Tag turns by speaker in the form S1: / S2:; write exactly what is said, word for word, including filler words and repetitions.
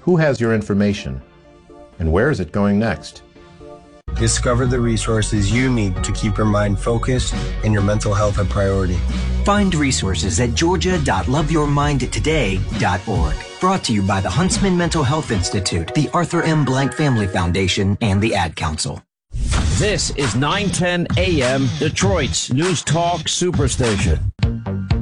S1: Who has your information? And where is it going next?
S2: Discover the resources you need to keep your mind focused and your mental health a priority.
S3: Find resources at georgia dot love your mind today dot org. Brought to you by the Huntsman Mental Health Institute, the Arthur M. Blank Family Foundation, and the Ad Council.
S4: This is nine ten A M, Detroit's News Talk Superstation.